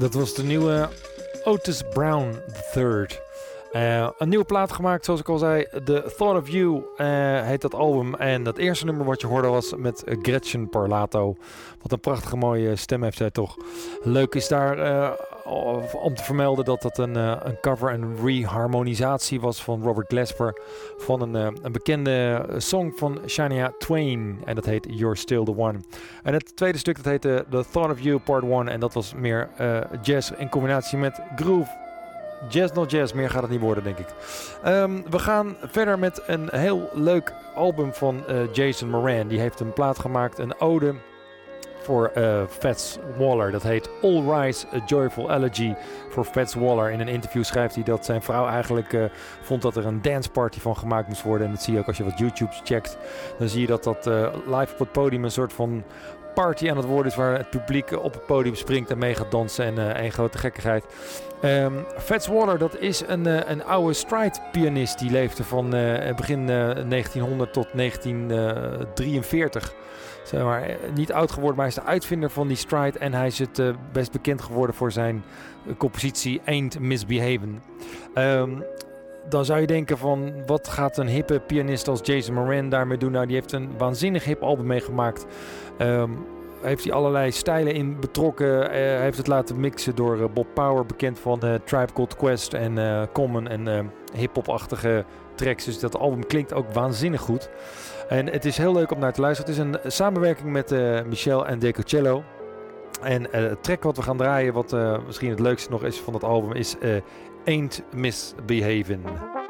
Dat was de nieuwe Otis Brown III. Een nieuwe plaat gemaakt, zoals ik al zei. The Thought of You heet dat album. En dat eerste nummer wat je hoorde was met Gretchen Parlato. Wat een prachtige mooie stem heeft zij toch. Leuk is daar om te vermelden dat dat een cover en reharmonisatie was van Robert Glasper. Van een bekende song van Shania Twain. En dat heet You're Still the One. En het tweede stuk dat heette The Thought of You Part 1. En dat was meer jazz in combinatie met groove. Jazz, not jazz, meer gaat het niet worden, denk ik. We gaan verder met een heel leuk album van Jason Moran. Die heeft een plaat gemaakt, een ode voor Fats Waller. Dat heet All Rise, A Joyful Elegy voor Fats Waller. In een interview schrijft hij dat zijn vrouw eigenlijk vond dat er een danceparty van gemaakt moest worden. En dat zie je ook als je wat YouTubes checkt. Dan zie je dat live op het podium een soort van party aan het worden is waar het publiek op het podium springt en mee gaat dansen en één grote gekkigheid. Fats Waller, dat is een oude stride-pianist die leefde van begin 1900 tot 1943. Zeg maar, niet oud geworden, maar hij is de uitvinder van die stride en hij is het best bekend geworden voor zijn compositie Ain't Misbehavin'. Dan zou je denken van, wat gaat een hippe pianist als Jason Moran daarmee doen? Nou, die heeft een waanzinnig hip album meegemaakt. Heeft hij allerlei stijlen in betrokken. Heeft het laten mixen door Bob Power, bekend van Tribe Called Quest en Common en hip-hop-achtige tracks. Dus dat album klinkt ook waanzinnig goed. En het is heel leuk om naar te luisteren. Het is een samenwerking met Michel en Decocello. En het track wat we gaan draaien, wat misschien het leukste nog is van het album, is Ain't Misbehavin'.